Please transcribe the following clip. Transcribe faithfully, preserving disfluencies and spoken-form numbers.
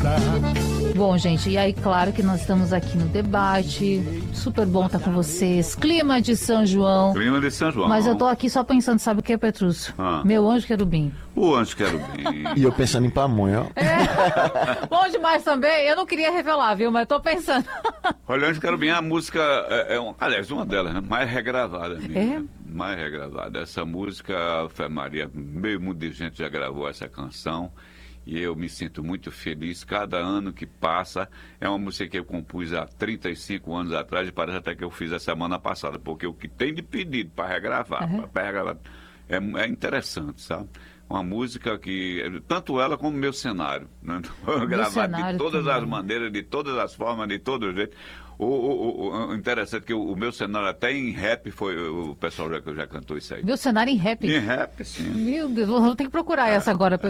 estrada. Bom, gente, e aí, claro que nós estamos aqui no debate. Super bom estar com vocês. Clima de São João. Clima de São João. Mas eu tô aqui só pensando, sabe o que, Petrúcio? Ah. Meu anjo querubim. O anjo querubim. E eu pensando em pamonha, ó. É. Bom demais também. Eu não queria revelar, viu? Mas tô pensando. Olha, o anjo querubim, a música é, é um, aliás, uma delas, né? Mais regravada minha. É? Mais regravada. Essa música, Fé Maria, meio mundo de gente já gravou essa canção. E eu me sinto muito feliz. Cada ano que passa, é uma música que eu compus há trinta e cinco anos atrás, e parece até que eu fiz a semana passada, porque o que tem de pedido para regravar, Uhum. para regravar é, é interessante, sabe? Uma música que, tanto ela como o meu cenário, né? Gravado de todas também. as maneiras, de todas as formas, de todo jeito. O, o, o interessante é que o, o meu cenário até em rap foi, o pessoal já, já cantou isso aí. Meu cenário em rap. Em rap, sim. Meu Deus, vou ter que procurar essa agora.